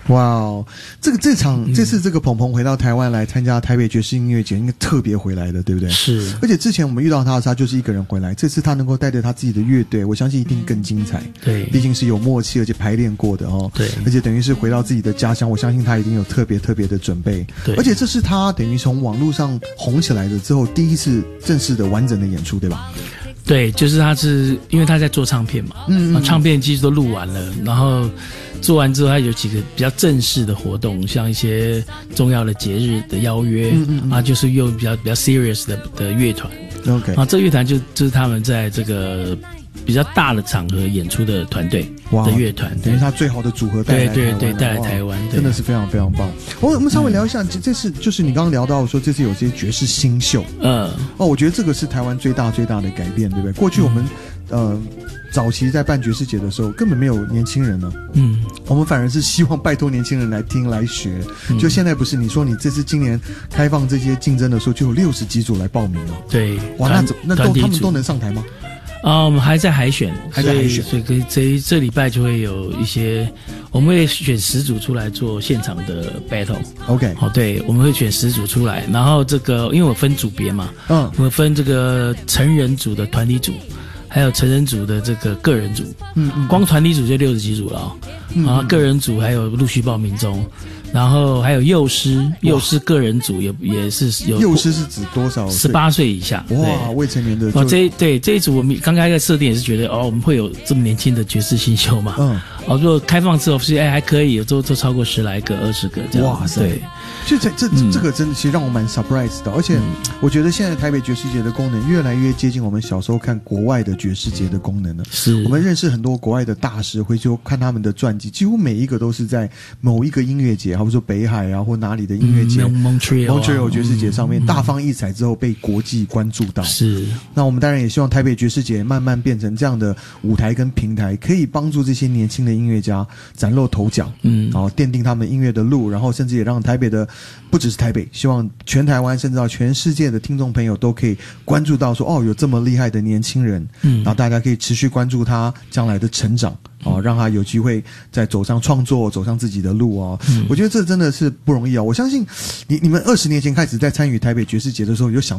哇哦，这次这个鹏鹏回到台湾来参加台北爵士音乐节，应该特别回来的，对不对？ 是。 而且之前我们遇到他的时候，他就是一个人回来，这次他能够带着他自己的乐队，我相信一定更精彩。 对， 毕竟是有默契而且排练过的哦。 对， 而且等于是回到自己的家乡，我相信他一定有特别的准备。 对， 而且这是他等于从网络上红起来的之后第一次正式的完整的演出，对吧？ 对，就是他是因为他在做唱片嘛，唱片其实都录完了，然后做完之后，他有几个比较正式的活动，像一些重要的节日的邀约，就是用比较 serious 的乐团 ，OK， 这个乐团就是他们在这个比较大的场合演出的团队的乐团， 等于他最好的组合带来台湾， 对，带来台湾， 真的是非常非常棒。我们稍微聊一下，这次就是你刚刚聊到说这次有些爵士新秀，我觉得这个是台湾最大的改变，对不对？过去我们早期在办爵士节的时候根本没有年轻人呢，我们反而是希望拜托年轻人来听来学，就现在不是你说你这次今年开放这些竞争的时候就有60几组来报名了， 对， 哇，那他们都能上台吗？ 我们还在海选，所以这礼拜就会有一些，我们会选10组出来做现场的 battle。OK， 对，我们会选10组出来，然后这个因为我分组别嘛，我们分这个成人组的团体组，还有成人组的这个个人组，光团体组就60几组了，然后个人组还有陆续报名中。然后还有幼师个人组也是有。幼师是指多少 ？18岁以下。 哇，未成年的。 这一组我们刚开始设定也是觉得我们会有这么年轻的爵士新秀嘛。如果开放之后是还可以，有都超过10来个、20个这样。哇塞！对， 就这个真的其实让我蛮 surprise 的，而且我觉得现在台北爵士节的功能越来越接近我们小时候看国外的爵士节的功能了。 是， 我们认识很多国外的大师，回去看他们的传记，几乎每一个都是在某一个音乐节，好比说北海啊或哪里的音乐节 ，Montreal 爵士节上面大放异彩之后被国际关注到。 是， 那我们当然也希望台北爵士节慢慢变成这样的舞台跟平台，可以帮助这些年轻的音乐家崭露头角，然后奠定他们音乐的路，然后甚至也让台北的不只是台北，希望全台湾甚至到全世界的听众朋友都可以关注到说有这么厉害的年轻人，然后大家可以持续关注他将来的成长，让他有机会再走上创作，走上自己的路哦。我觉得这真的是不容易啊！我相信你们20年前开始在参与台北爵士节的时候，有想